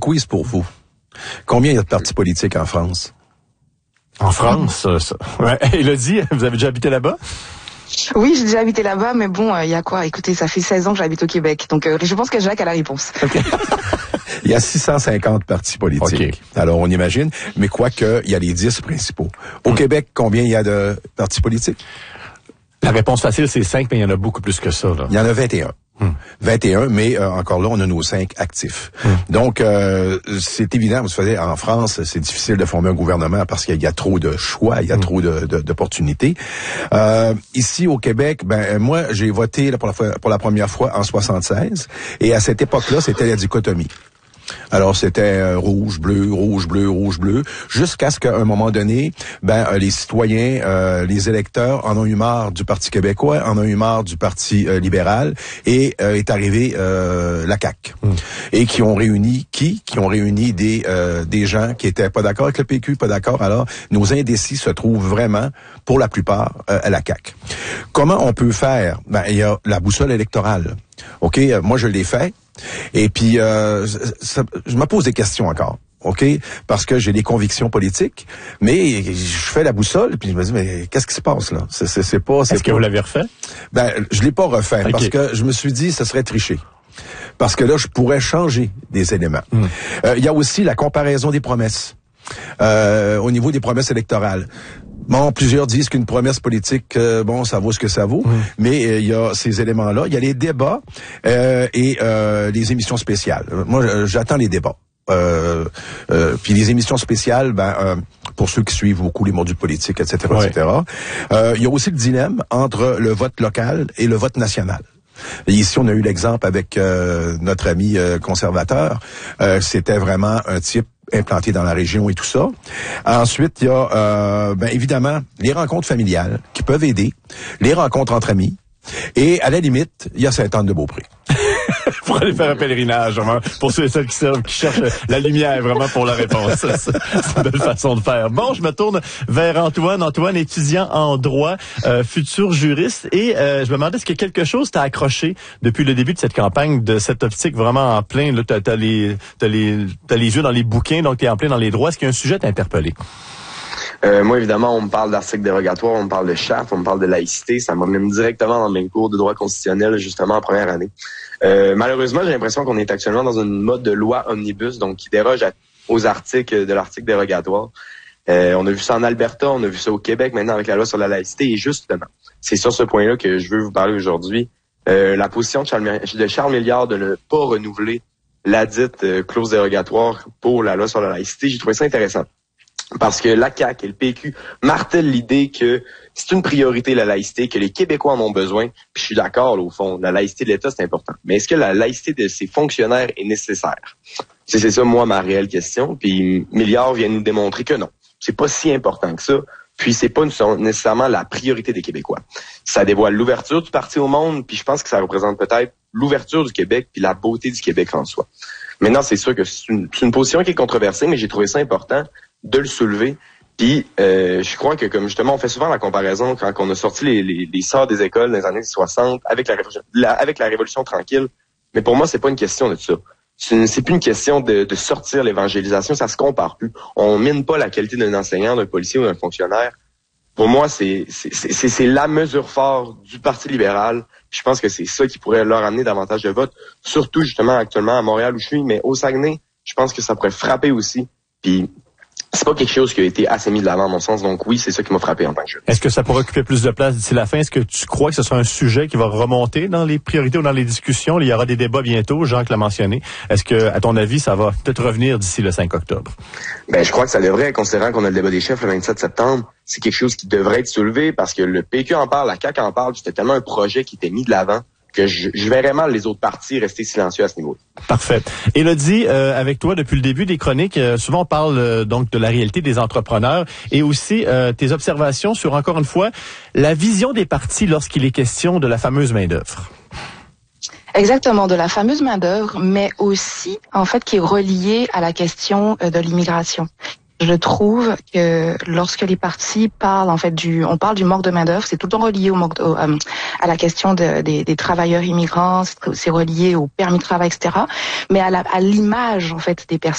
quiz pour vous. Combien il y a de partis politiques en France? En France, ouais. Élodie, vous avez déjà habité là-bas? Oui, j'ai déjà habité là-bas, mais bon, il y a quoi? Écoutez, ça fait 16 ans que j'habite au Québec. Donc, je pense que Jacques a la réponse. Okay. Il y a 650 partis politiques. Okay. Alors, on imagine. Mais quoique, il y a les 10 principaux. Au Québec, combien il y a de partis politiques? La réponse facile, c'est 5, mais il y en a beaucoup plus que ça, là. Il y en a 21. 21, mais encore là, on a nos 5 actifs. Donc, c'est évident, vous savez, en France, c'est difficile de former un gouvernement parce qu'il y a trop de choix, il y a trop d'opportunités. Ici, au Québec, moi, j'ai voté là, pour la première fois en 76, et à cette époque-là, c'était la dichotomie. Alors, c'était rouge, bleu, rouge, bleu, rouge, bleu, jusqu'à ce qu'à un moment donné, les citoyens, les électeurs en ont eu marre du Parti québécois, en ont eu marre du Parti libéral, et est arrivé la CAQ. Et qui ont réuni des gens qui étaient pas d'accord avec le PQ, pas d'accord. Alors, nos indécis se trouvent vraiment, pour la plupart, à la CAQ. Comment on peut faire? Il y a la boussole électorale. OK, moi je l'ai fait. Et puis, je me pose des questions encore, OK? Parce que j'ai des convictions politiques, mais je fais la boussole, puis je me dis, mais qu'est-ce qui se passe, là? Est-ce que vous l'avez refait? Je l'ai pas refait, parce que je me suis dit, ce serait tricher. Parce que là, je pourrais changer des éléments. Il y a aussi la comparaison des promesses. Au niveau des promesses électorales. Bon, plusieurs disent qu'une promesse politique, ça vaut ce que ça vaut, mais il y a ces éléments-là. Il y a les débats et les émissions spéciales. Moi, j'attends les débats. Puis les émissions spéciales, pour ceux qui suivent beaucoup les modules politiques, etc., etc. Il y a aussi le dilemme entre le vote local et le vote national. Et ici, on a eu l'exemple avec notre ami conservateur. C'était vraiment un type implanté dans la région et tout ça. Ensuite, il y a évidemment les rencontres familiales qui peuvent aider, les rencontres entre amis, et à la limite, il y a Sainte-Anne-de-Beaupré. Pour aller faire un pèlerinage, vraiment, pour ceux et celles qui cherchent la lumière, vraiment, pour la réponse. C'est une belle façon de faire. Bon, je me tourne vers Antoine. Antoine, étudiant en droit, futur juriste, et je me demandais, est-ce que quelque chose t'a accroché depuis le début de cette campagne, de cette optique vraiment en plein, là, t'as les yeux dans les bouquins, donc t'es en plein dans les droits. Est-ce qu'il y a un sujet t'a interpellé? Moi, évidemment, on me parle d'articles dérogatoires, on me parle de charte, on me parle de laïcité. Ça m'amène directement dans mes cours de droit constitutionnel, justement, en première année. Malheureusement, j'ai l'impression qu'on est actuellement dans une mode de loi omnibus, donc qui déroge aux articles de l'article dérogatoire. On a vu ça en Alberta, on a vu ça au Québec maintenant avec la loi sur la laïcité. Et justement, c'est sur ce point-là que je veux vous parler aujourd'hui. La position de Charles Milliard de ne pas renouveler la dite clause dérogatoire pour la loi sur la laïcité, j'ai trouvé ça intéressant. Parce que la CAQ et le PQ martèlent l'idée que c'est une priorité, la laïcité, que les Québécois en ont besoin. Puis je suis d'accord, là, au fond, la laïcité de l'État, c'est important. Mais est-ce que la laïcité de ses fonctionnaires est nécessaire? C'est ça, moi, ma réelle question. Puis Milliard vient nous démontrer que non. C'est pas si important que ça. Puis c'est pas nécessairement la priorité des Québécois. Ça dévoile l'ouverture du parti au monde, puis je pense que ça représente peut-être l'ouverture du Québec puis la beauté du Québec en soi. Maintenant, c'est sûr que c'est une position qui est controversée, mais j'ai trouvé ça important de le soulever. Puis je crois que, comme justement, on fait souvent la comparaison quand on a sorti les sorts des écoles dans les années 60 avec la Révolution tranquille. Mais pour moi, c'est pas une question de ça. C'est plus une question de sortir l'évangélisation, ça se compare plus. On mine pas la qualité d'un enseignant, d'un policier ou d'un fonctionnaire. Pour moi, c'est la mesure forte du Parti libéral. Je pense que c'est ça qui pourrait leur amener davantage de votes, surtout justement actuellement à Montréal où je suis, mais au Saguenay, je pense que ça pourrait frapper aussi. Puis c'est pas quelque chose qui a été assez mis de l'avant à mon sens, donc oui, c'est ça qui m'a frappé en tant que juriste. Est-ce que ça pourrait occuper plus de place d'ici la fin? Est-ce que tu crois que ce sera un sujet qui va remonter dans les priorités ou dans les discussions? Il y aura des débats bientôt, Jacques l'a mentionné. Est-ce que, à ton avis, ça va peut-être revenir d'ici le 5 octobre? Je crois que ça devrait, considérant qu'on a le débat des chefs le 27 septembre. C'est quelque chose qui devrait être soulevé parce que le PQ en parle, la CAQ en parle, c'était tellement un projet qui était mis de l'avant que je verrais mal les autres partis rester silencieux à ce niveau. Parfait. Élodie, avec toi, depuis le début des chroniques, souvent on parle donc de la réalité des entrepreneurs et aussi tes observations sur, encore une fois, la vision des partis lorsqu'il est question de la fameuse main-d'œuvre. Exactement, de la fameuse main-d'œuvre, mais aussi, en fait, qui est reliée à la question de l'immigration. Je trouve que lorsque les partis parlent, en fait, on parle du manque de main-d'œuvre, c'est tout le temps relié à la question des travailleurs immigrants, c'est relié au permis de travail, etc. Mais à l'image, en fait, des personnes